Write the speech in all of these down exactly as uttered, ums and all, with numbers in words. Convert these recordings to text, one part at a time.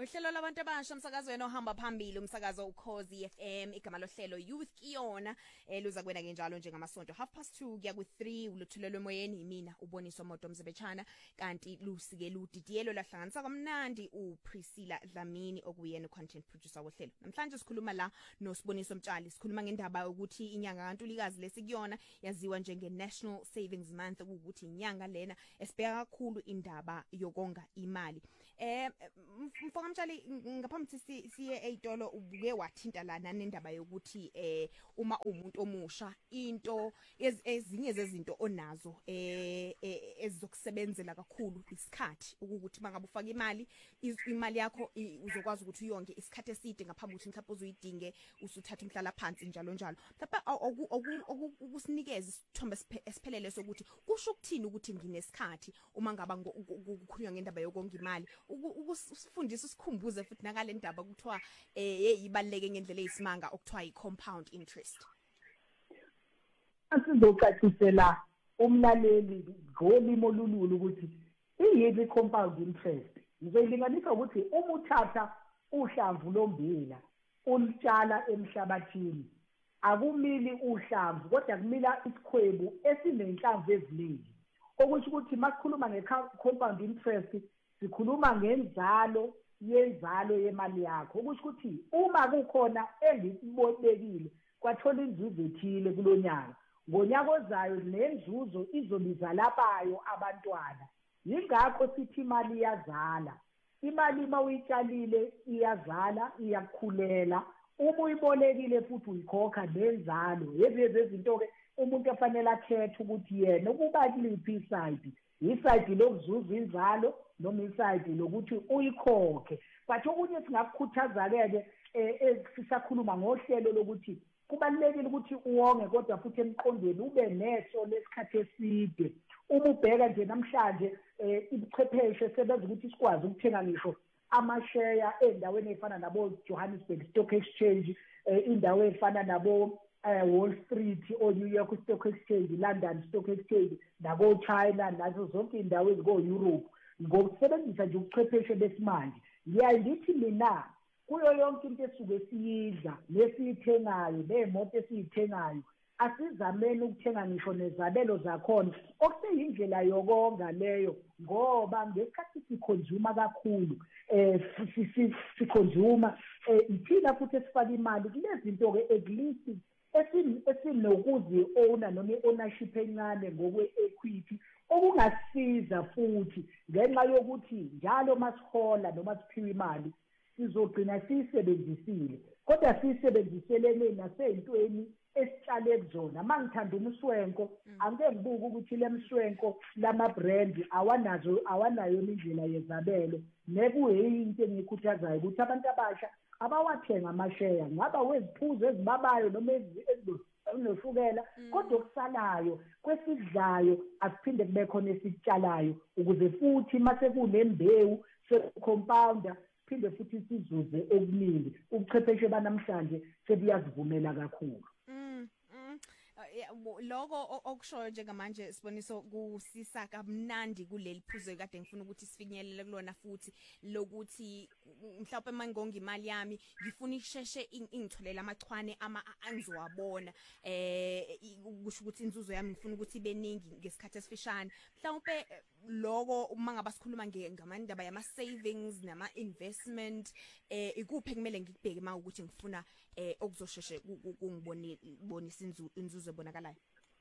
Uhlelo labantu abasha umsakazweni ohamba phambili umsakazo uKhozi F M igama lohlelo Youth Kiona eluza kwena ke njalo njengamasonto half past two kuya ku three uluthulelo emoyeni yimina uboniso moto mzebechana kanti lusike ludidiyelo lahlanganisa kamnandi uPriscilla Dlamini okuyena content producer wohlelo. Namhlanje sikhuluma la noSiboniso Mtshali sikhuluma ngendaba ukuthi inyanga kaNtulikazi lesikuyona yaziwa njenge National Savings Month ukuthi inyanga lena esibheka kakhulu indaba yokonga imali. Eh mfaka Mtshali ngaphambi siye eitolo ubuke wathinta lana nendaba yokuthi eh uma umuntu omusha into ezinye zezinto onazo eh ezizokusebenzela kakhulu isikhathi ukuthi mangabe ufaka imali imali yakho uzokwazi ukuthi uyonke isikhathi eside ngaphambi ukuthi mhlawumbe uzuyidinge usuthatha umhlala phansi njalo njalo. Mhlawumbe ukusinikeza isithombe esiphelele sokuthi kusho ukuthini ukuthi nginesikhathi uma ngaba ukukhulunywa ngendaba yokonga imali ukusifundisa isikhumbuze futhi nakale ndaba kuthiwa eh ibaleke ngendlela eyisimanga okuthiwa i-compound interest. Asizocacisela umlaleli ngolimo olululu ukuthi iyini i-compound interest. Ngizoyilinganisa ukuthi uma uthatha uhlamvu lombila ulitshala emhlabathini akumili uhlamvu kodwa kumila isikhwebu esinenhlamvu eziningi. Okusho ukuthi masikhuluma nge-compound interest sikhuluma ngenzalo yenzalo yemali yakho. Okusho ukuthi uma kukhona engikubolekile kwathola inzuzo ethile kulonyaka ngonyaka ozayo nenzuzo izobiza labayo abantwana. Yingakho sithi imali iyazala. Imali uma uyitshalile iyazala iyakukhulela. Uma uyibolekile futhi uyikhokha nenzalo. Lezi izinto ke umuntu afanele akhethe ukuthi yena ukuba kuliphi iside. Iside lokuzuza inzalo noma iside lokuthi uyikhokhe. But okunye singakukhuthaza ke ke sisakhuluma ngohlelo lokuthi kubalekile ukuthi uwonge kodwa futhi emqondweni ube neso lesikhathi eside. Uma ubheka nje namhlanje ibuchwepheshe sebenza ukuthi sikwazi ukuthenga ngisho amashare endaweni efana nabo Johannesburg Stock Exchange, indawo efana nabo Wall Street o New York Stock Exchange, London Stock Exchange, nabo China nazo zonke indawo eziko Europe ngokusebenzisa nje ubuchwepheshe besimanje. Ngiyangithi mina kuyo yonke into esuke siyidla lesiyithengayo neemoto esiyithengayo asizameni ukuthenga ngisho nezabelo zakhona okuseyindlela yokonga leyo ngoba ngesikhathi sikhonzuma kakhulu eh sikhonzuma ithina futhi esifaka imali kulezi zinto ke at least esinokuzi owner noma ownership encane ngokwe equity okungasiza futhi ngenxa yokuthi njalo masihola noma siphiwe imali sizogcina siyisebenzisile kodwa siyisebenziselene naseyintweni esitshale kuzona. Mangithanda umswenko angeke ngibuke ukuthi lemswenko lama brand awanazo awanayo indlela yezabelo nekuyinto engikhuthazayo ukuthi abantu abasha abawathenga amashare ngaba weziphuzo ezibabayo noma ezinoshukela kodwa okusalayo kwesidlayo asiphinde kube khona esitshalayo ukuze futhi mase kunembewu se-compounder phinde futhi sizuze okuningi. Ubuchwepheshe banamhlanje sebuyazivumela kakhulu. Lokho okushoyo njengamanje Siboniso kusisa kamnandi kuleli phuzo kade ngifuna ukuthi sifinyelele kulona futhi lokuthi mhlawumbe mangonga imali yami ngifuna isheshe ingitholela amachwane ama angizowabona eh kusho ukuthi inzuzo yami ngifuna ukuthi ibeningi ngesikhathi esifishane. Mhlawumbe lokho uma ngaba sikhuluma ngamandaba yama savings nama investment eh ikuphi kumele ngikubheke uma ukuthi ngifuna eh okuzosheshe kungibone bonisa inzuzo ebonakalayo.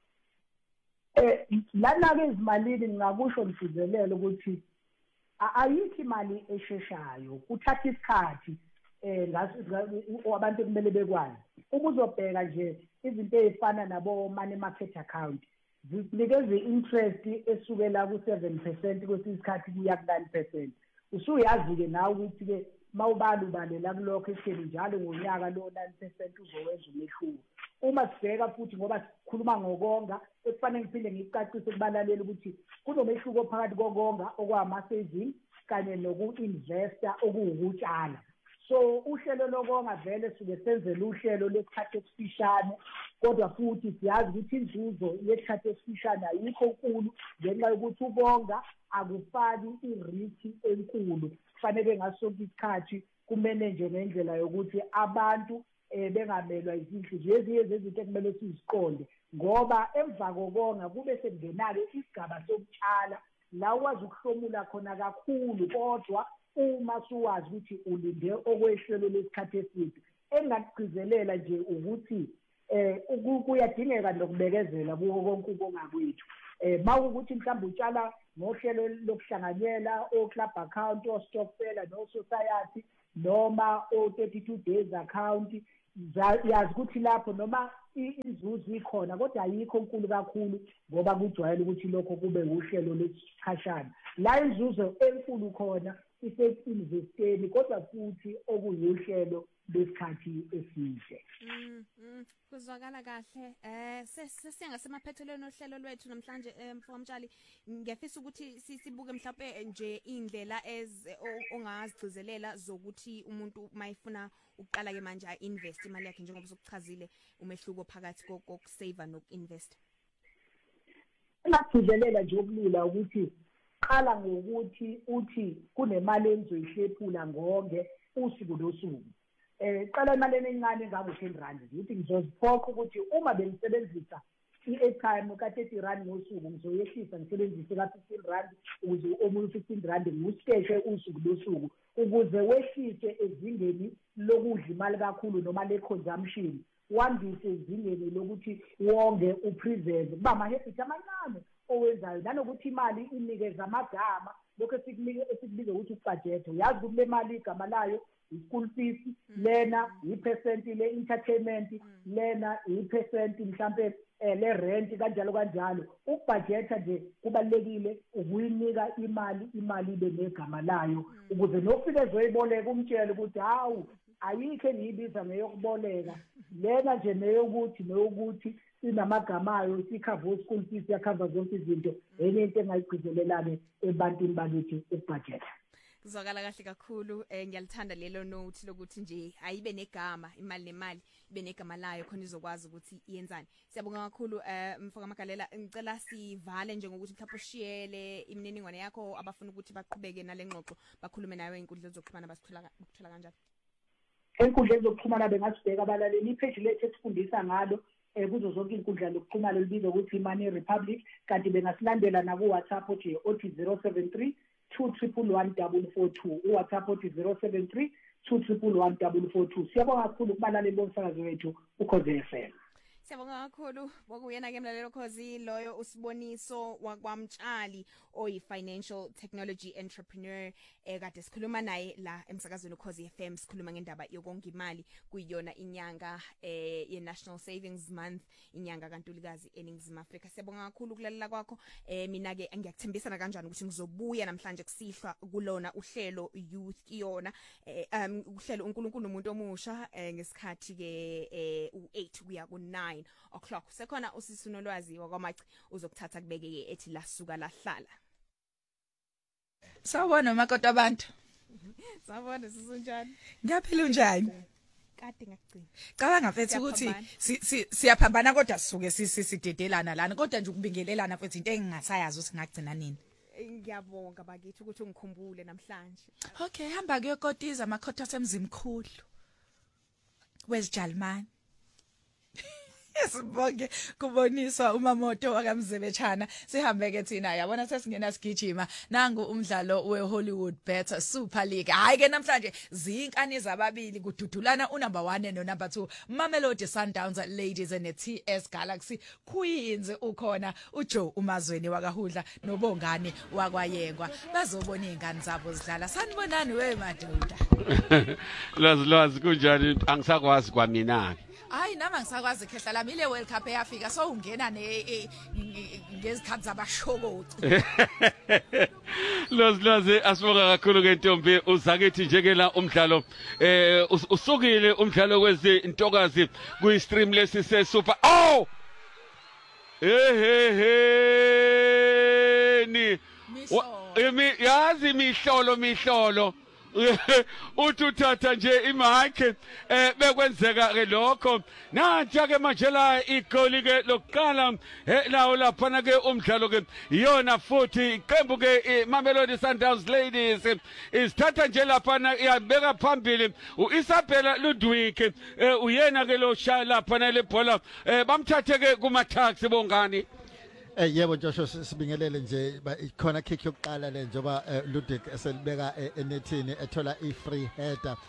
Eh lana ke izimalini ngingakusho ngifizelele ukuthi ayikho imali esheshayo kuthatha isikhathi eh ngathi abantu kumele bekwazi. Uma uzobheka nje izinto ezifana nabo money market account zinikeza interest esukela ku seven percent kwesisikhathi kuya ku nine percent. Usuyazi ke nawe ukuthi ke mawubala ubalela kulokho esitheni njalo ngonyaka lo nine percent uzowenza umehluko. Uma sibheka futhi ngoba sikhuluma ngokonga ekufanele ngiphinde ngicacise kubalaleli ukuthi kunomehluko phakathi kokonga okwama saving kanye noku-investor okuwukutshala. So uhlelo lokonga vele suke senzele uhlelo lesikhathi esifishane kodwa futhi siyazi ukuthi inzuzo yesikhathi esifishane ayikho nkulu ngenxa yokuthi ukonga akufaki i-risk enkulu kufanele ngasonke isikhathi kumanage ngendlela yokuthi abantu eh bengamelwa izinhliziyo ezinye zezinto ekumele siziqonde ngoba emva kokonga kube sekungenake isigaba sokutshala la wazi ukuhlomula khona kakhulu kodwa uma suwazi ukuthi ulinde okwehlelo lesikhathi eside engakugcizelela nje ukuthi eh kuyadingeka nokubekezela kuko konke ukongakwethu eh mawukuthi mhlawumbe utshala ngohlelo lokuhlanganyela o club account o stokfela no society noma o thirty-two days account yazi ukuthi lapho noma izuzu ikhona kodwa ayikho enkulu kakhulu ngoba kujwayele ukuthi lokho kube uhlelo lesikhashana la izuzo enkulu khona ise-investeni kodwa futhi okuyihlelo lesikhathi eside. Mhm. Kuzwakala kahle. Eh sesiyangasemaphethelweni ohlelo lwethu namhlanje mfowamtshali ngiyafisa ukuthi sibuke mhlawumbe nje indlela ez ongazigcizelela zokuthi umuntu mayifuna uqala ke manje invest imali yakhe njengoba sokuchazile umehluko phakathi kokusave nokuinvest. Ngakugcizelela nje okulula ukuthi qala ngokuthi uthi kunemali engizoyihlephula ngonke usuku losuku. Eh qala imali encane engabe ten rand ngithi ngizoziphoqa ukuthi uma bengisebenzisa i-airtime ka thirty rand ngosuku ngizoyehlisa ngisebenzise ka fifteen rand ukuze omunye fifteen rand ngiwuskeshe usuku losuku ukuze wehlise ezingeni lokudla imali kakhulu noma le consumption wandise ezingeni lokuthi wonge upreserve kuba ama-habit amancane owenzayo nanokuthi imali inikeza amagama lokho esikubiza ukuthi ubudget uyazi ukuthi le mali igama layo i-school fees lena i-percent le-entertainment lena i-percent mhlampe le rent kanjalo kanjalo ukubudgeta nje kubalekile ukuyinika imali imali ibe negama layo ukuze nofike ezoyiboleka umtshele ukuthi hawu ayikho engiyibiza ngeyokuboleka lena nje neyokuthi neyokuthi sinamagama ayo sikhava school fees yakhava zonke izinto enye into engayigcizelelane ebantwini bakithi ukubudgeta. Kuzwakala kahle kakhulu eh ngiyalithanda lelo note lokuthi nje ayibe negama imali nemali ibe negama layo khona izokwazi ukuthi iyenzani. Siyabonga kakhulu eh mfoka Magalela ngicela sivale nje ngokuthi mhlawumbe ushiyele imininingwane yakho abafuna ukuthi baqhubeke nalengxoxo bakhulume nawe inkundla zokuxhumana basithola ukuthola kanjani. Enkundleni zokuxhumana bengasibheka abalaleli ipage lethu esifundisa ngalo eh kuzo zonke inkundla zokuxhumana libizwa ukuthi Money Republic kanti bengasilandela na ku WhatsApp othi othi zero seven three two triple one double four two uWhatsApp othi zero seven three two triple one double four two. Siyabonga kakhulu kubalaleli bomsakazo wethu uKhozi F M. Siyabonga kakhulu bokuyena ke mlalelo Khozi loyo usiboniso wakwamtshali oyi financial technology entrepreneur ekade sikhuluma naye la emsakazweni uKhozi F M sikhuluma ngendaba yokonga imali kuyiyona inyanga eh ye National Savings Month inyanga kaNtulikazi eNingizimu Afrika. Siyabonga kakhulu ukulalela kwakho eh mina ke ngiyakuthembisa kanjani ukuthi ngizobuya namhlanje kusihlwa kulona uhlelo Youth Kiyona eh um uhlelo uNkulunkulu umuntu omusha ngesikhathi ke eh u eight kuya ku nine o'clock. Sekhona usisunolwazi wakwamaci uzokuthatha kubekeke ethi lasuka lahlala. Sawubona makoti abantu. Sawubona sisunjani? Ngiyaphila unjani? Kade ngakugcina. Cabanga mfethu ukuthi siyaphambana kodwa sisuke sisidedelana lana kodwa nje ukubingelelana mfethu into engingasayazi ukuthi ngagcina nini. Ngiyabonga bakithi ukuthi ungikhumbule namhlanje. Okay, hamba kuyokotiza amakhotha semzimkhulu. Wesijalmani. Sibonke kuboniswa umamoto wakamzebetshana sihambe ke thina yabona sesingena sigijima nangu umdlalo weHollywood Bet Super League. Hayi ke namhlanje zinkani zababili kududulana unumber one no number two Mamelodi Sundowns Ladies and T S Galaxy Queens ukhona uJoe uMazweni wakahudla nobongane wakwayengwa bazobona izingane zabo zidlala. Sanibonani we madoda. Lazi lazi kunjani angisakwazi kwamina. Hayi nama ngisakwazi khehla lami ile World Cup eyafika so ungena ne ngezikhathi zabashokoci. Lazi lazi asibonga kakhulu ke Ntombi uzakethi njekela umdlalo eh usukile umdlalo kwezi intokazi kuyi stream lesi se super oh eh eh eh ni emi yazi mihlolo mihlolo uthi uthatha nje imike eh bekwenzeka ke lokho nathi ke manje la igoli ke lokuqala lawo lapha ke umdlalo ke iyona futhi iqembu ke Mamelodi Sundowns ladies isithatha nje lapha iyabeka phambili uIsabella Ludwig uyena ke lo shaya lapha le bhola bamthathe ke kuma taxi bongani. Eh yebo Joshua sibingelele nje khona kick yokuqala le njoba Ludwig eselibeka enethini ethola i-free header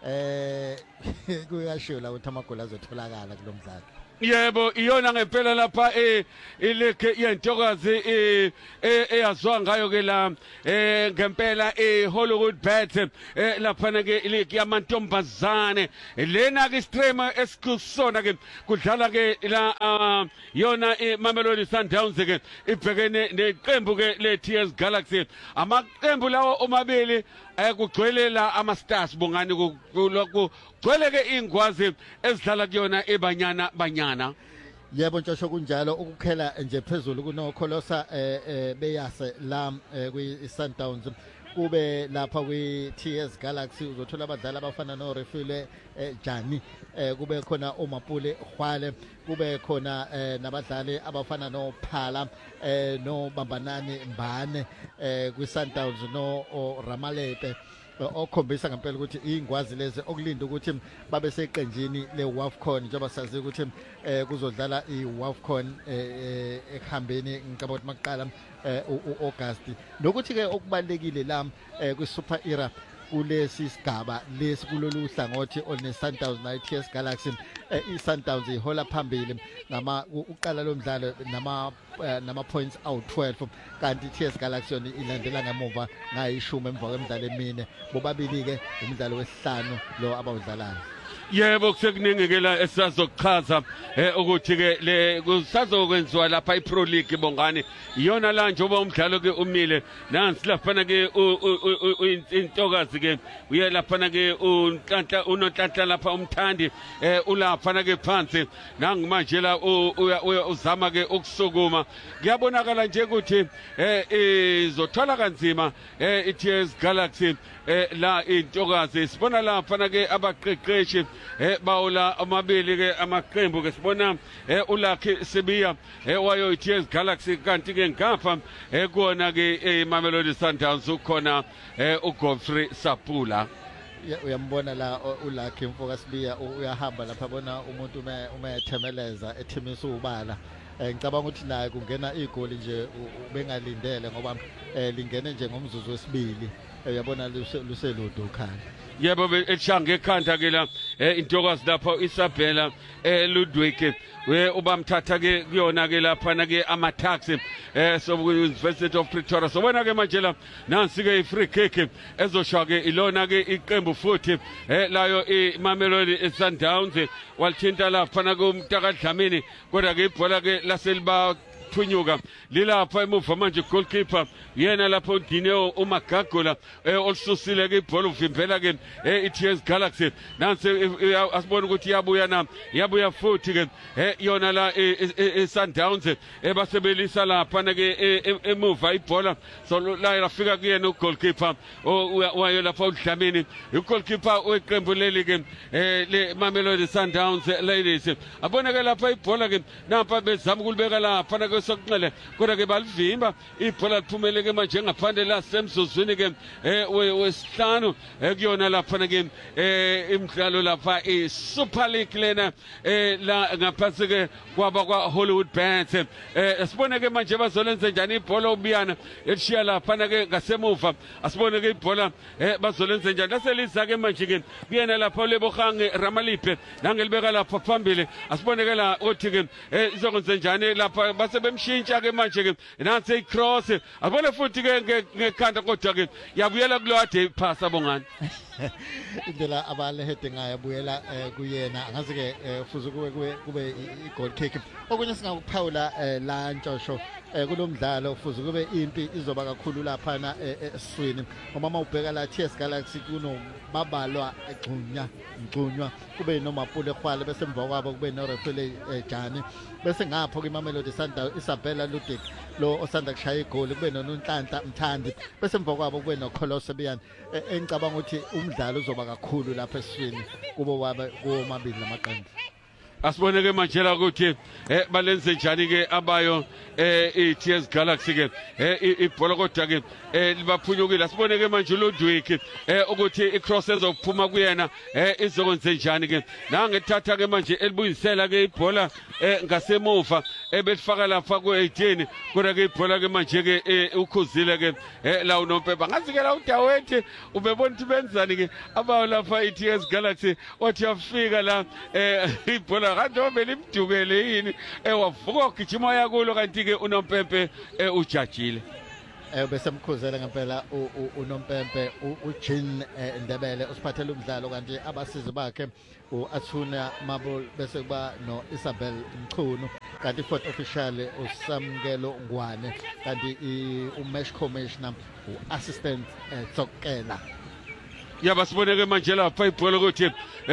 eh kuyasho la ukuthi amagoli azotholakala kulomdlalo. Yebo iyona ngempela lapha eh ileke yentokazi eh eyazwa ngayo ke la eh ngempela eh Hollywood Bet eh lapha ke ileke yamantombazane lena ke streamer esikusona ke kudlala ke la yona iMamelodi Sundowns ke ibhekene neqembu ke le T S Galaxy amaqembu lawo omabili ayakugcwelela ama stars bongani kuloko gcwele ke ingwazi ezidlala kuyona ebanyana banyana. Yebo Joshua kunjalo ukukhela nje phezulu kunokholosa eh beyase la kwi Sundowns kube lapha kwi T S Galaxy uzothola abadlali abafana no Refile Jani kube khona uMapule Khwale kube khona nabadlali abafana no Phala no Bambanani Mbane kwi Sundowns no Ramalete okhombisa ngempela ukuthi ingwazi lezi okulinda ukuthi babe seqenjini le WAFCON njengoba sazi ukuthi kuzodlala iWAFCON ehambeni ngicabanga maqala uAugust nokuthi ke okubalekile la kwi Super Era kulesi sigaba lesi kulolu hlangothi one Sundowns na T S Galaxy iSundowns ihola phambili ngama uqala lomdlalo nama nama points awu twelve kanti T S Galaxy yona ilandela ngemuva ngayishumi emva kwemidlalo emine bobabili ke umdlalo wesihlanu lo abawudlalayo. Yebo kusekuningi ke la esazochaza ukuthi ke le kusazokwenziwa lapha iPro League bongani iyona la njengoba umdlalo ke umile nansi lapha ke intokazi ke uye lapha ke unhlanhla unonhlanhla lapha umthandi ulapha ke phansi nangu manje la uzama ke ukusukuma kuyabonakala nje ukuthi izothola kanzima iT S Galaxy la intokazi sibona lapha ke abaqeqeshi eh bawula amabili ke amaqembu ke sibona eh uLucky Sibiya eh wayo T S Galaxy kanti ke ngapha eh kuona ke iMamelodi Sundowns ukhona eh uGodfrey Sapula. Uyambona la uLucky Mfoka Sibiya uyahamba lapha bona umuntu uma umethemeleza ethimisa ubala ngicabanga ukuthi naye kungena igoli nje bengalindele ngoba lingene nje ngomzuzu wesibili uyabona luseludo khaya. Yebo etshange ekhanda ke la intokazi lapha Isabella Ludwig we ubamthatha ke kuyona ke lapha na ke ama taxi so University of Pretoria so wena ke manje la nansi ke i-free kick ezoshwa ke ilona ke iqembu futhi layo iMamelodi Sundowns walithinta lapha na kumntaka Dlamini kodwa ke ibhola ke laseliba thunyuka lilapha emuva manje goalkeeper yena lapho Dineo uMagagola olisusile ke ibhola uvimbela ke iT S Galaxy nansi asibona ukuthi yabuya na yabuya futhi ke yona la iSundowns ebasebelisa lapha na ke emuva ibhola so la yafika kuyena ugoalkeeper wayo lapha uDlamini ugoalkeeper weqembu leli ke le Mamelodi Sundowns ladies abona ke lapha ibhola ke napha bezama ukulibeka lapha na sokunxele kodwa ke balivimba ibhola liphumele ke manje ngaphandle la semzuzwini ke wesihlanu ekuyona lapha ke imidlalo lapha iSuper League lena la ngaphansi ke kwaba kwa Hollywood Bet asibone ke manje bazolenza njani ibhola ubiyana elishiya lapha ke ngasemuva asibone ke ibhola bazolenza njani laseliza ke manje ke kuyena lapha lebohange Ramalipe nangelibeka lapha phambili asibone ke la othi ke izokwenza njani lapha base bemshintsha ke manje ke nansi icross abone futhi ke ngekhanda kodwa ke yabuyela kulode iphasa bongani indlela abalehede ngayo buyela kuyena angazi ke futhi kube kube i-goal kick okunye singakuphawula la ntshosho eh kulomdlalo futhi kube impi izoba kakhulu lapha na eswini uma mawubheka la T S Galaxy kuno babalwa egcunya ngcunywa kube noMapule Khwale bese emva kwabo kube no Refele Jani bese ngapho ke Mamelodi Sundowns Isabella Ludik lo osanda kushaya igoli kube noNhlanhla Mthandi bese emva kwabo kube noKholosi Biyani engicabanga ukuthi umdlalo uzoba kakhulu lapha eswini kubo wabe komabili lamaqembu. Asiboneke manje la ukuthi eh balenze njani ke abayo eh iT S Galaxy ke eh ibhola kodwa ke eh libaphunyukile. Asiboneke manje lo Dwiki eh ukuthi icross ezokuphuma kuyena eh izokwenze njani ke nangethatha ke manje elibuyisela ke ibhola eh ngasemuva ebelifaka lapha ku eighteen kodwa ke ibhola ke manje ke ukhuzile ke eh la unompemba ngazikela uDawethi ubebona ukuthi benzani ke abayo lapha iT S Galaxy wathi yafika la eh ibhola kanti limdukele yini ewavuka ugijima yakulo kanti ke unompempe ujajile eh bese mkhuzela ngempela unompempe uJean Ndebele usiphathele umdlalo kanti abasizi bakhe uAthuna Mabul bese kuba no Isabel Mchunu kanti fourth official uSamkelo Ngwane kanti uMesh Commissioner uassistant Tsokela. Yaba siboneke manje lapha ibhola ukuthi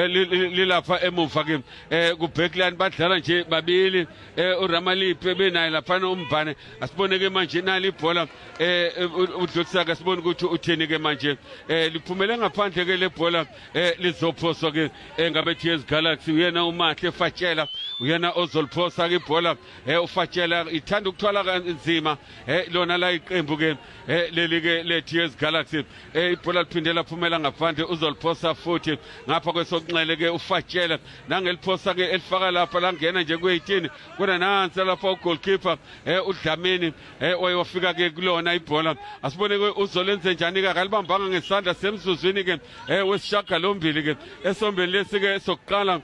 lilapha emuva ke eh ku backline badlala nje babili eh uRamalipe benayo lapha uMbane asiboneke manje nali ibhola eh uDlotsaka sibone ukuthi utheni ke manje eh liphumele ngaphandle ke lebhola eh lizophoswa ke ngabe T S Galaxy uyena uMahle Fatshela uyena ozoliphosa ke ibhola eh uFatshela ithanda ukuthwala kanzima eh lona la iqembu ke eh leli ke le T S Galaxy eh ibhola liphindela phumela ngaphandle uzoliphosa futhi ngapha kwesokunxele ke uFatshela nangeliphosa ke elifaka lapha la ngena nje ku eighteen kodwa nansi lapha ugoalkeeper eh uDlamini eh wayofika ke kulona ibhola asibone ke uzolenze njani ke kalibambanga ngesandla semzuzwini ke eh wesishaka lombili ke esombeni lesi ke sokuqala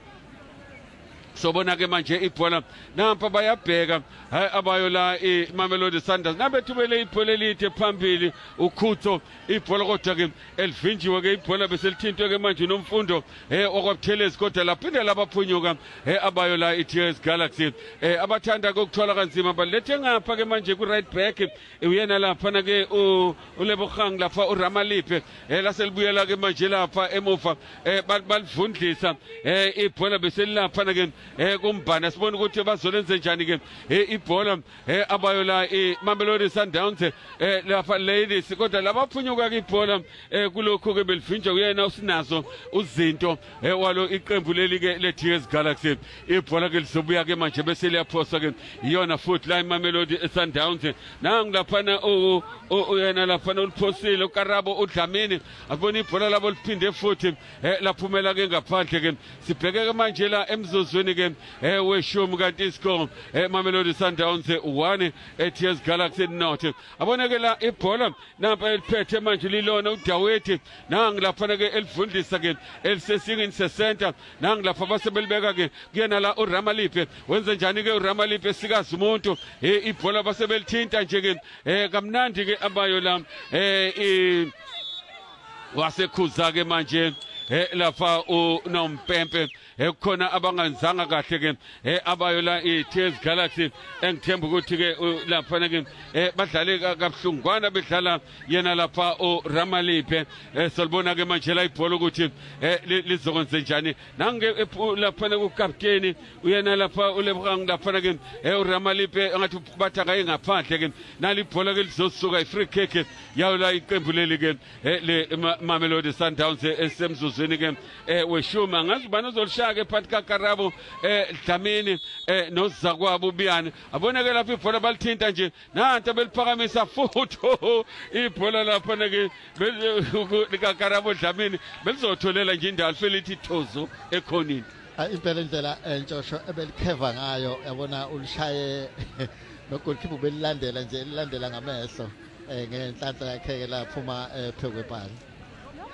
sobona ke manje ibhola nampa bayabheka abayo la iMamelodi Sundowns nabethubele ibhola elithe phambili uKhutho ibhola kodwa ke elivinjiwe ke ibhola bese lithintwe ke manje nomfundo eh okwabuthelezi kodwa laphinde labaphunyuka eh abayo la iT S Galaxy eh abathanda ukuthwala kanzima balethe ngapha ke manje ku right back uyena lapha na ke uLebogang lapha uRamalipe eh laselibuyela ke manje lapha emuva eh balivundlisa eh ibhola bese lapha na ke eh kumbana sibona ukuthi bazolenze njani ke eh ibhola eh abayo la iMamelodi Sundowns eh lapha ladies kodwa labaphunyuka ke ibhola eh kulokho ke belivinjwa kuyena usinazo uzinto eh walo iqembu leli ke le T S Galaxy ibhola ke lizobuya ke manje bese liyaphosa ke iyona futhi la iMamelodi Sundowns nangu lapha na uyena lapha uliphosile uKarabo uDlamini abona ibhola labo liphinde futhi eh laphumela ke ngaphandle ke sibheke ke manje la emzuzweni ke eh weshumi kanti iscore eh Mamelodi Sundowns one eh T S Galaxy not aboneke la ibhola nampa eliphethe manje lilona uDawethi nangu lapha ke elivundisa ke elisesingini sesenta nangu lapha basebelibeka ke kuyena la uRamalipe wenze njani ke uRamalipe sikazi umuntu eh ibhola basebelithinta nje ke eh kamnandi ke abayo la eh wasekhuza ke manje eh lapha uNompempe ekukhona abanganzanga kahle ke eh abayo la iT S Galaxy engithemba ukuthi ke lapha ke eh badlale kabuhlungwana bedlala yena lapha uRamalipe eh solibona ke manje la ibhola ukuthi eh lizokwenza njani nange lapha ku captain uyena lapha uLebogang lapha ke eh uRamalipe ngathi batha kaye ngaphandle ke nali ibhola ke lizosuka ifree kick yawo la iqembu leli ke le Mamelodi Sundowns esemzuzweni ke eh weshuma ngazi bani uzolisha ke phakathi kaKarabo eh Dlamini eh nozakwabo Biyani aboneke lapha ibhola balithinta nje nanti beliphakamisa futhi ibhola lapha ke kaKarabo Dlamini belizotholela nje indawo felithi thozo ekhonini impela indlela entshosho ebelikheva ngayo yabona ulishaye nogoalkeeper belilandela nje lilandela ngamehlo eh ngenhlanhla yakhe ke laphuma phekwe bhali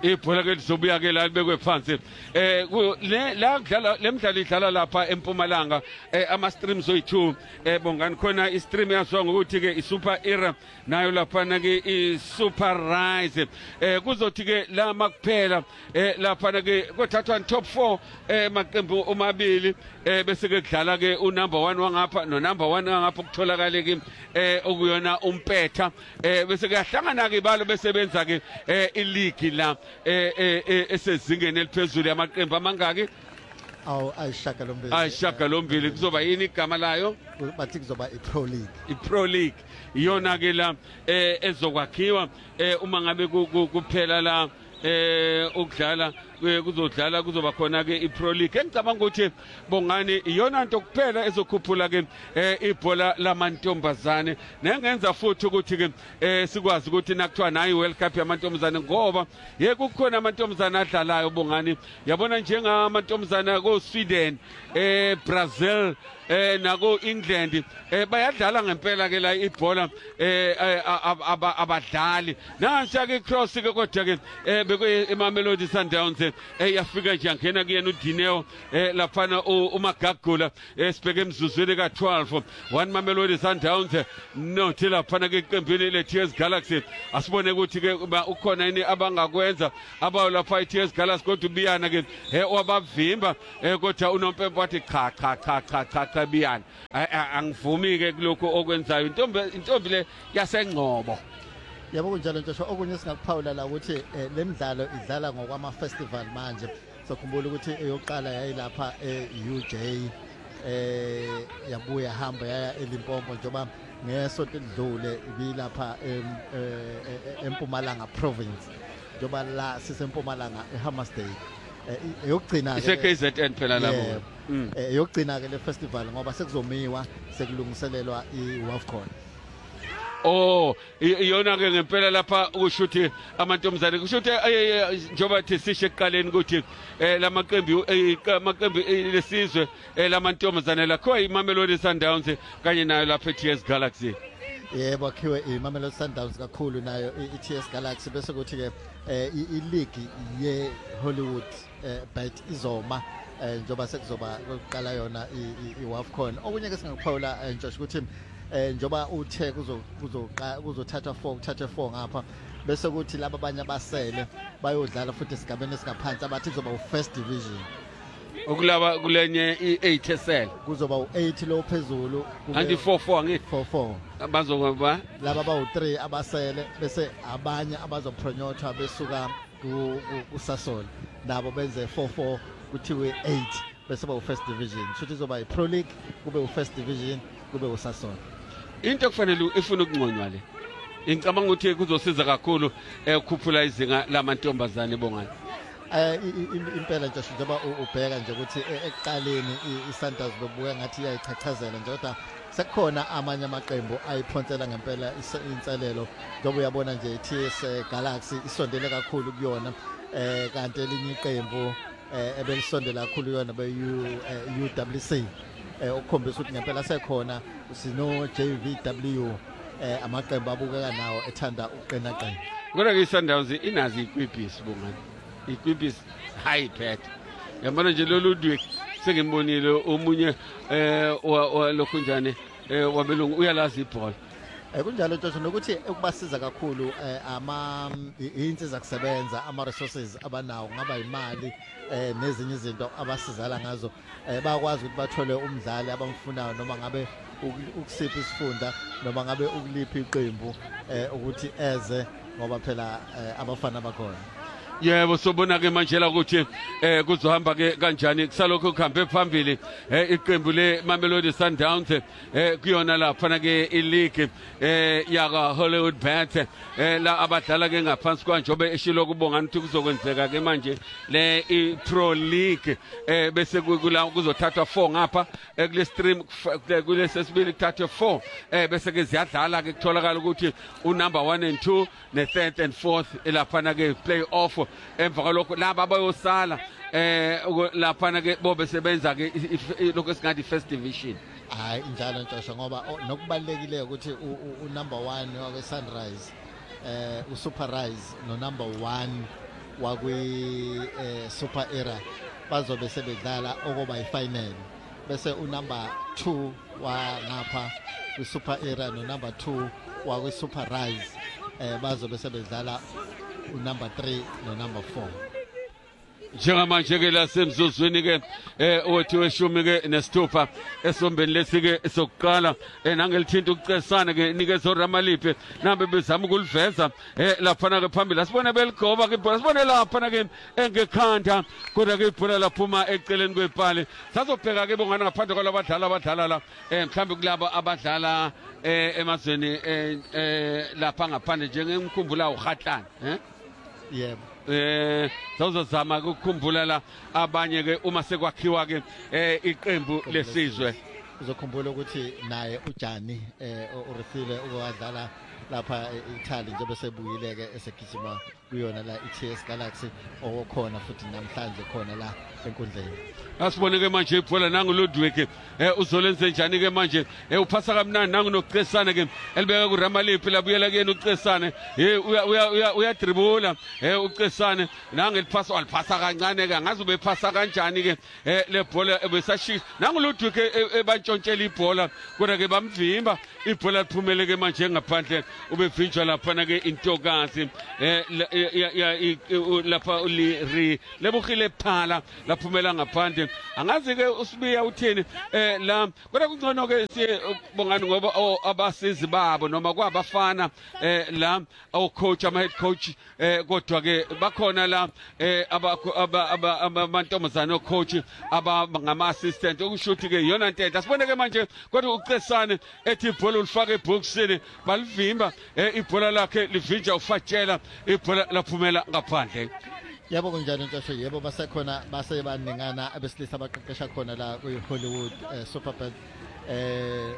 ibhola ke lizobuya ke la libekwe phansi eh le la kudlala lemidlalo idlala lapha eMpumalanga eh ama streams oyi-two eh bongani khona i-stream yaziwa ngokuthi ke i-Super Era nayo lapha na ke i-Super Rise eh kuzothi ke la makuphela eh lapha na ke kothathwa top four eh maqembu omabili eh bese ke kudlala ke u number one wangapha no number one ngapha kutholakala ke eh okuyona umpetha eh bese kuyahlangana ke balo besebenza ke eh i-league la eh eh esezingeni eliphezulu yamaqembu amangaki awu ayishaka lombili ayishaka lombili kuzoba yini igama layo bathi kuzoba i-Pro League i-Pro League iyona ke la eh ezokwakhiwa eh uma ngabe kuphela la eh ukudlala kuzodlala kuzoba khona ke iPro League engicabanga ukuthi bongani iyona into kuphela ezokhuphula ke ibhola lamantombazane nengenza futhi ukuthi ke sikwazi ukuthi nakuthiwa nayi World Cup yamantombazane ngoba yeke kukhona amantombazane adlalayo bongani yabona njengamantombazane ko Sweden eh Brazil eh nako England eh bayadlala ngempela ke la ibhola eh abadlali nansi ke cross ke kodwa ke eh bekwe eMamelodi Sundowns eh yafika nje angena kuyena uDineo eh laphana uMagagula esibheke emzuzweni ka twelve one Mamelodi Sundowns no thila phana ke iqembini le T S Galaxy asibone ukuthi ke ukhona yini abangakwenza abayo lapha i-T S Galaxy kodwa ubiyana ke eh wabavimba eh kodwa unompempe wathi cha cha cha cha cha cha biyana angivumi ke kuloko okwenzayo intombi intombi le yasengcobo yabo kunjalo nje okunye singakuphawula la ukuthi lemidlalo idlala ngokwama festival manje sokhumbula ukuthi eyoqala yayilapha e-U J eh yabuya hamba yaya eLimpopo njoba ngesonto lidlule ibilapha eMpumalanga province njoba la siseMpumalanga eHammersdale eyogcina ise K Z N phela lapho eyogcina ke le festival ngoba sekuzomiwa sekulungiselelwa iWAFCON. Oh iyona ke ngempela lapha ukushuthi amantombazane kushuthi njoba thi sishe eqaleni ukuthi lamaqembu amaqembu lesizwe lamantombazane lakho iMamelodi Sundowns kanye nayo lapha e-T S Galaxy. Yebo akhiwe iMamelodi Sundowns kakhulu nayo i-T S Galaxy bese kuthi ke i-league ye Hollywood but izoma njoba sekuzoba kuqala yona iWAFCON. Okunye ke singakuphawula Josh ukuthi eh njoba uthe kuzothatha four kuthatha four ngapha bese kuthi laba abanye abasele bayodlala futhi esigabeni esingaphansi abathi kuzoba u-first division okulaba kulenye i-eight esel kuzoba u-eight lo phezulu anti four four ngithi four four bazokuba laba bawu-three abasele bese abanye abazopronyotha besuka kuSasol nabo benze four four kuthiwe eight bese ba u-first division futhi izoba i-Pro League kube u-first division kube uSasol. Into kufanele ifuna ukungconywa le ngicabanga ukuthi kuzosiza kakhulu ukukhuphula izinga lamantombazane bongani eh impela nje njengoba ubheka nje ukuthi ekuqaleni iSundowns bebuka ngathi iyayichachazela nje kodwa sekukhona amanye amaqembu ayiphonsela ngempela inselelo njengoba uyabona nje i-T S Galaxy isondele kakhulu kuyona eh kanti elinye iqembu ebelisondela kakhulu yona be U W C eh ukukhombisa ukuthi ngempela sekhona sino J V W eh amaqembu abukeka nawo ethanda uqina qina kodwa ke iSundowns inazi iqibhisi bongani iqibhisi high pet yabona nje lolu dwe sengimbonile omunye eh lokho njane eh wabelungu uyalazi ibhola eh kunjalo nje nokuthi ukubasiza kakhulu ama insiza kusebenza ama resources abanawo ngaba imali eh nezinye izinto abasizala ngazo eh bayakwazi ukuthi bathole umdlali abamfunayo noma ngabe ukusipha isifunda noma ngabe ukulipha iqembu eh ukuthi eze ngoba phela abafana bakhona. Yebo sobona ke manje la ukuthi eh kuzohamba ke kanjani kusalokho kuhambe phambili eh iqembu le Mamelodi Sundowns eh kuyona lapha na ke ileague eh yaka Hollywood Bats eh la abadlala ke ngaphansi kwanjobe eshilo kubongani ukuthi kuzokwenzeka ke manje le iPro League eh bese kula kuzothathwa four ngapha kule stream kule sesibili kuthathwe four eh bese ke ziyadlala ke kutholakala ukuthi u number one and two ne third and fourth lapha na ke play off emva kwalokho laba bayosala eh lapha na ke bobe sebenza ke lokho singathi first division. Hayi njalo ntosho ngoba nokubalekile ukuthi u number one wake Sunrise eh u Super Rise no number one wakwi eh, Super Era bazobe sebedlala okuba ifinal bese unumber two wangapha kwi Super Era no number two wakwi Super Rise eh bazobe sebedlala unumber three no number four. Njengamanje ke la semzuzwini ke eh othi weshumi ke nesithupha esombeni lesike esokuqala enangelithinta ukucesana ke nikezo Ramaliphe nambe bezama ukuliveza eh lapha ke phambili asibone beligoba ke ibhola sibone lapha ke engekhanda kodwa ke ibhola laphuma eceleni kwepali sazobheka ke bongana ngaphandle kwalabadlala abadlala la eh mhlambe kulabo abadlala eh emazweni eh lapha ngaphandle njengengikhumbula uGhatlana eh yebo eh sawuzozama ukukhumbula la abanye ke uma sekwakhiwa ke eh iqembu lesizwe uzokhumbula ukuthi naye uJani eh urefile ukwadlala lapha eItaly nje bese buyile ke esegijima kuyona la iT S Galaxy okukhona futhi namhlanje khona la enkundleni. Asibone ke manje ibhola nangu Ludwig eh uzolenze njani ke manje eh uphasa kamnandi nangu nokucesana ke elibeka ku Ramaliphe labuyela kuyena ucesane eh uya uya uya dribula eh ucesane nangu eliphasa waliphasa kancane ke ngazi ubephasa kanjani ke eh le bhola ebesashisa nangu Ludwig ebantshontshela ibhola kodwa ke bamvimba ibhola liphumele ke manje ngaphandle ubevinjwa lapha na ke intokazi eh ya lapha uli lebukhile phala laphumela ngaphandle angazi ke usibiya uthini eh la kodwa kungcono ke sibongani ngoba abasizi babo noma kwabafana eh la awu coach ama head coach eh kodwa ke bakhona la eh abamantombazane coach aba ngama assistant okushuthi ke yona ntenta asibone ke manje kodwa ucesane ethi ibhola ulifaka eboxini balivimba eh ibhola lakhe livinja ufatshela ibhola laphumela ngaphandle. Yebo kunjani Ntsho yebo basekhona base baningana abesilisa abaqeqesha khona la kwi Hollywood eh, Superbad eh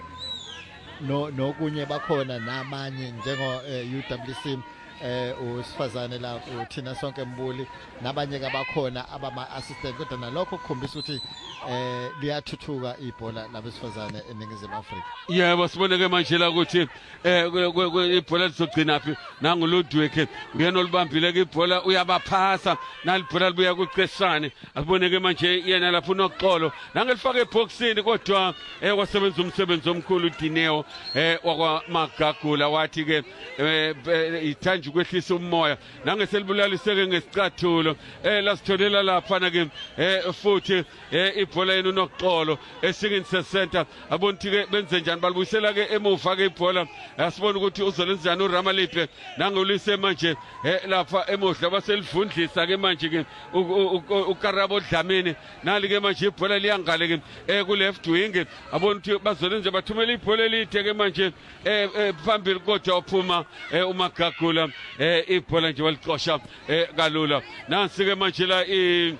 no nokunye bakhona namanye njengo eh, U W C eh usifazane la uthina sonke Mbuli nabanye ke bakhona abama assistant kodwa nalokho kukhombisa ukuthi eh liyathuthuka ibhola labesifazane eningizimu Afrika. Yebo sibone ke manje la ukuthi eh ibhola lizogcina phi nangu Ludwig uyena olibambile ke ibhola uyabaphasa nalibhola libuya kucesane asibone ke manje yena lapha unoxolo nangelifaka eboxini kodwa eh wasebenza umsebenzi omkhulu uDineo eh wakwaMagagula wathi ke ithanje ukwehlisa umoya nangeselibulaliseke ngesicathulo eh lasitholela lapha na ke eh futhi eh ibhola yenu noxolo esikini se-center abonthi ke benze njani balibuyisela ke emuva ke ibhola asibona ukuthi uzolenza njani uRamaliphe nangolise manje eh lapha emuhla baselivundlisa ke manje ke uKarabo Dlamini nali ke manje ibhola liyangale ke eh ku left wing abona ukuthi bazolenza bathumela ibhola elide ke manje eh phambili kodwa uphuma eh uMagagula eh ibhola nje walixosha eh kalula nansi ke manje la i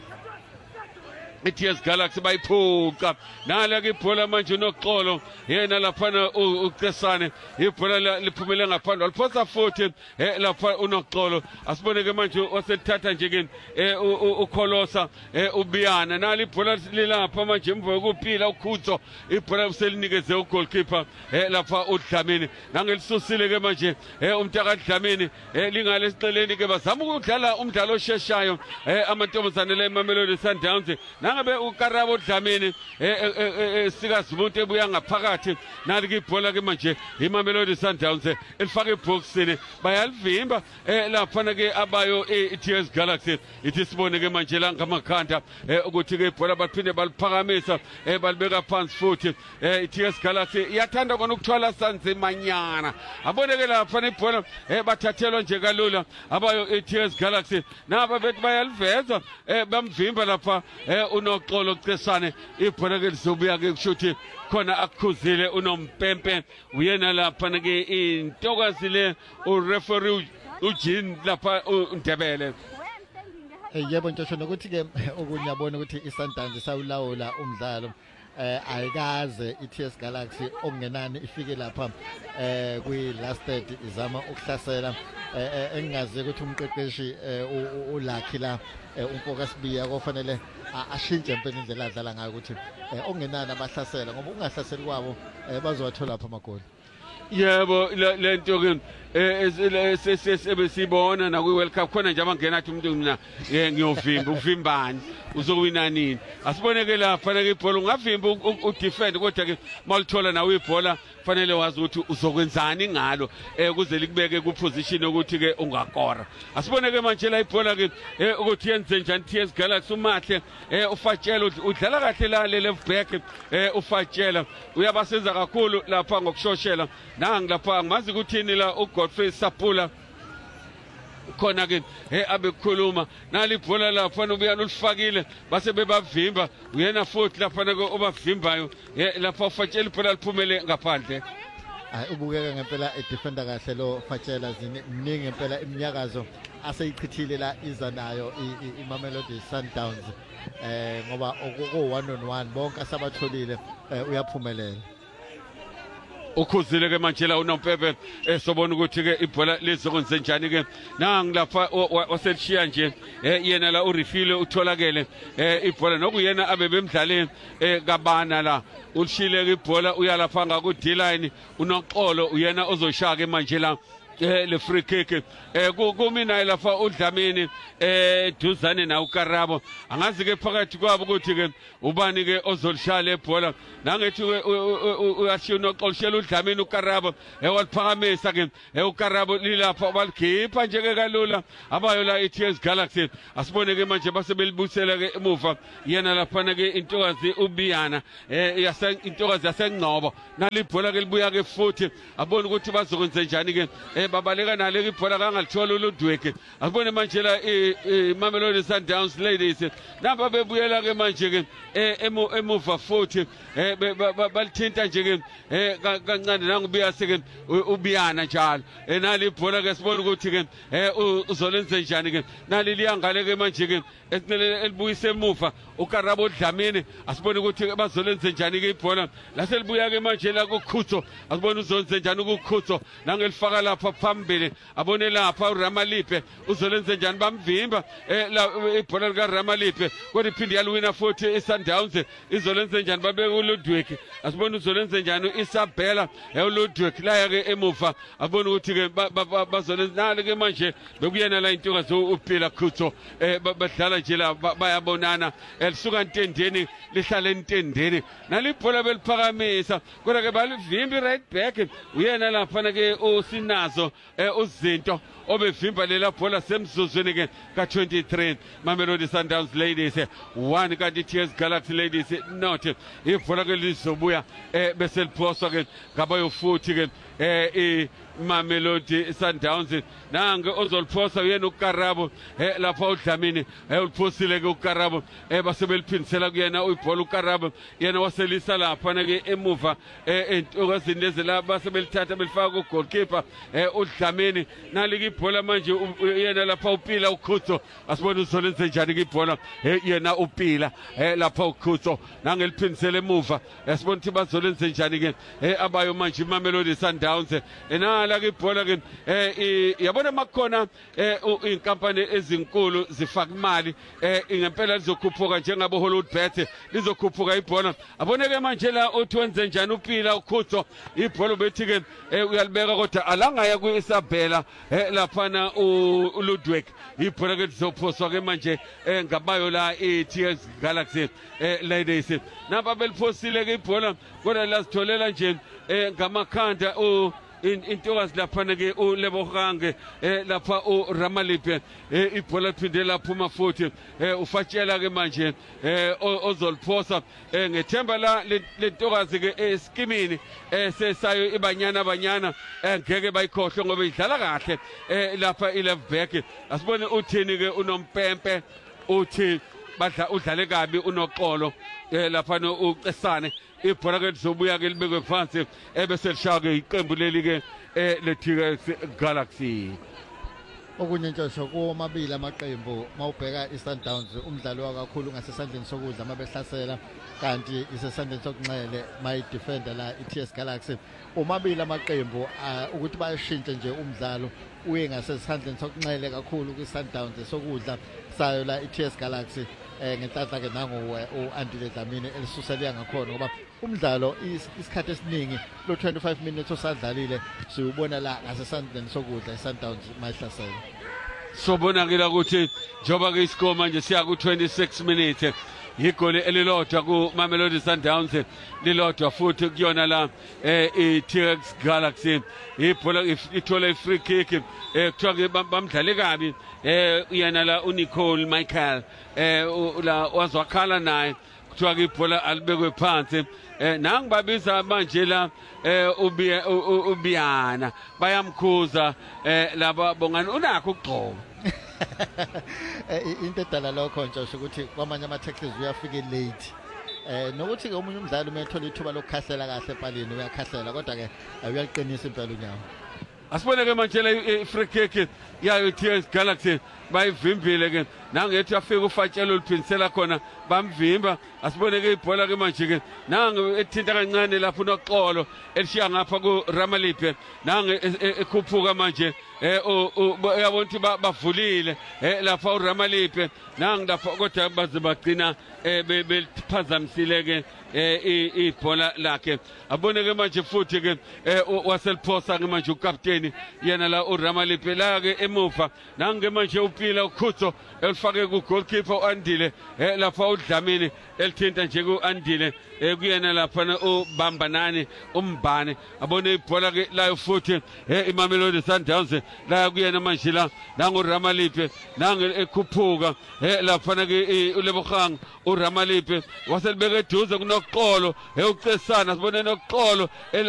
iT S Galaxy bayiphuka nala ke ibhola manje noxolo yena lapha ucesane ibhola liphumele ngaphandle waliphosa futhi eh lapha unoxolo asibone ke manje wasethatha nje ke ukholosa ubiyana nala ibhola lilapha manje emva kokuphila ukhutso ibhola uselinikeze ugoalkeeper eh lapha uDlamini nangelisusile ke manje eh umntaka Dlamini eh lingale esiqeleni ke bazama ukudlala umdlalo osheshayo eh amantombazane la eMamelodi Sundowns ngabe uKarabo Dlamini eh sikazi umuntu ebuya ngaphakathi nali ke ibhola ke manje iMamelodi Sundowns elifaka eboxini bayalivimba eh lapha na ke abayo iT S Galaxy ithi sibone ke manje la ngamakhanda ukuthi ke ibhola baphinde baliphakamisa eh balibeka phansi futhi eh iT S Galaxy iyathanda kona ukuthwala sanzimanyana abone ke lapha ibhola eh bathathelwa nje kalula abayo iT S Galaxy naba bethi bayaliveza eh bamvimba lapha eh unoxolo cesane ibhola ke lizobuya ke kushuthi khona akukhuzile unompempe uyena lapha ke intokazi le ureferee uJean lapha uNdebele. Yebo Ntsho nokuthi ke okunye yabona ukuthi iSundowns sawulawula umdlalo eh ayikaze iT S Galaxy okungenani ifike lapha eh kwi last third izama ukuhlasela eh engazi ukuthi umqeqeshi uLucky la umfoka sibiya kofanele ashintshe impela indlela adlala ngayo ukuthi okungenani abahlasela ngoba ungahlaseli kwabo bazowathola lapha amagoli. Yebo lento ke eh sesibona na kwi World Cup khona nje abangena athi umuntu mina ngiyovimba uvimbani uzowina nini asiboneke lapha ke ibhola ungavimba udefend kodwa ke malithola nawe ibhola fanele wazi ukuthi uzokwenzani ngalo eh kuze likubeke ku position ukuthi ke ungakora asiboneke manje la ibhola ke ukuthi yenze njani T S Galaxy umahle eh ufatshela udlala kahle la left back eh ufatshela uyabasiza kakhulu lapha ngokushoshela nangi lapha ngimazi ukuthini la uGodfrey Sapula khona ke eh abekhuluma nali ibhola lapha ubuyana ulifakile base bebavimba uyena futhi lapha ke obavimbayo eh lapha ufatshela ibhola liphumele ngaphandle hayi ubukeka ngempela edefender kahle lo Fatshela ziningi ngempela iminyakazo aseyichithile la iza nayo iMamelodi Sundowns eh ngoba okuko one on one bonke asabatholile uyaphumelela ukhuzile ke manje la uNompepe esobona ukuthi ke ibhola lizokwenza njani ke nangi lapha waselishiya nje yena la uRefile utholakele ibhola nokuyena abebemdlale kabana la ulishile ke ibhola uyalapha ngaku D-line unoxolo uyena ozoshaka manje la eh le free kick eh kumina lapha uDlamini eh duzane na uKarabo angazi ke phakathi kwabo ukuthi ke ubani ke ozolishala ebhola nangethi uyashiya unoxolishela uDlamini uKarabo ewaliphakamisa ke uKarabo lilapha balikhipha nje ke kalula abayo la iT S Galaxy asibone ke manje basebelibusela ke emuva yena lapha ke intokazi ubiyana eh yasa intokazi yasengcobo nalibhola ke libuya ke futhi abone ukuthi bazokwenza njani ke babaleka nale ibhola kangalithola uLudweke asibone manje la iMamelodi Sundowns ladies namba bebuyela ke manje ke emuva futhi balithinta nje ke kancane nangubiya seke ubiyana njalo nali ibhola ke sibona ukuthi ke uzolenza njani ke nali liyangale ke manje ke esinele elibuyise emuva uKarabo Dlamini asibone ukuthi bazolenza njani ke ibhola laselibuya ke manje la kuKhutso asibone uzonze njani kuKhutso nangelifaka lapha phambili abone lapha uRamalipe uzolenza njani bamvimba ibhola lika Ramalipe kodwa iphindi yalwina futhi iSundowns izolenza njani babeke uLudweke asibone uzolenza njani iSabela eLudweke la ke emuva abone ukuthi ke bazolenza nale ke manje bekuyena la intokazi uPhila Khutso badlala nje la bayabonana elisuka ntendeni lihlala entendeni nalibhola beliphakamisa kodwa ke balivimba right back uyena lapha ke usinazo uzinto obevimba lela bhola semzuzweni ke ka twenty-three Mamelodi Sundowns ladies one kanti T S Galaxy ladies not ibhola ke lizobuya bese liphoswa ke ngabayo futhi ke eh Mamelodi Sundowns nange ozoliphosa uyena uKarabo lapha uDlamini uliphosile ke uKarabo basebeliphindisela kuyena uyibhola uKarabo yena waselisa lapha ke emuva entokazini lezi la basebelithatha belifaka kugoalkeeper uDlamini nali ibhola manje yena lapha uPhila uKhutso asibone uzolenza njani ibhola yena uPhila lapha uKhutso nangeliphindisela emuva asibone ukuthi bazolenza njani ke abayo manje iMamelodi Sundowns enala ke ibhola ke eh yabona makhona inkampani ezinkulu zifaka imali ngempela lizokhuphuka njengabo Hollywoodbet lizokhuphuka ibhola aboneke manje la uthi wenze njani uPhila uKhutso ibhola bethi ke uyalibeka kodwa alangaya kuIsabela laphana uLudweke ibhola ke lizophoswa ke manje ngabayo la iT S Galaxy ladies naba beliphosile ke ibhola kodwa lazitholela nje ngamakhanda u intokazi lapha ke uLebogange lapha uRamalipe ibhola liphinde laphuma futhi ufatshela ke manje ozoliphosa ngethemba la lentokazi ke eskimini sesayo ibanyana abanyana ngeke bayikhohle ngoba idlala kahle lapha ileft back asibone uthini ke uNompempe uthi badla udlale kabi unoxolo lapha uCesane ibhola ke lizobuya ke libekwe phansi ebese lishaya ke iqembu leli ke le T S Galaxy okunye nje komabili amaqembu mawubheka iSundowns umdlalo wakakhulu ngasesandleni sokudla mabehlasela kanti isesandleni sokunxele may defender la iT S Galaxy omabili amaqembu ukuthi bayashintshe nje umdlalo uye ngasesandleni sokunxele kakhulu kwiSundowns sokudla sayo la iT S Galaxy eh ngenhlanhla ke nangu uAndile Dlamini elisusela ngakhona ngoba umdlalo isikhathi esiningi lo twenty-five minutes osadlalile siubona la ngasesandleni sokudla eSundowns mayihlasela. Sobonakala ukuthi njoba ke isikoma manje siya ku twenty-six minutes igoli elilodwa ku Mamelodi Sundowns lilodwa futhi kuyona la eh iT X Galaxy ibhola ithola ifree kick eh kuthiwa ke bamdlale kabi eh uyena la uNicole Michael eh la wazwakhala naye kuthiwa ke ibhola alibekwe phansi eh nangibabiza manje la eh ubiyana bayamkhuza eh laba bongani unakho ukugcoba into edala lokho nje ukuthi kwamanye ama tackles uyafika late eh nokuthi ke umunye umdlali umethola ithuba lokukhahlela kahle empalini uyakhahlela kodwa ke uyaliqinisa impela unyawo. Asibone ke manje le free kick yayo iT X Galaxy bayivimbile ke nangethi afika ufatshelo liphindisela khona bamvimba. Asibone ke ibhola ke manje ke nange ethinta kancane lapho noxolo elishiya ngapha ku Ramalipe nange ekhuphuka manje eh uyabona ukuthi bavulile eh lapha uRamalipe nange lapha kodwa baze bagcina bephazamisile ke ibhola lakhe. Abone ke manje futhi ke waseliphosa ke manje ukapteni yena la uRamalipe la ke emuva nange manje upila ukhutso elifake ku goalkeeper uAndile eh lapha uDlamini elithinta nje kuAndile eh kuyena lapha uBambanani umbane. Abone ibhola ke la futhi eh iMamelodi Sundowns la kuyena manje la nangu Ramalipe nange ekhuphuka eh lapha ke uLebogang uRamalipe waselibeke eduze kunoqolo eh ucesana sibone noqolo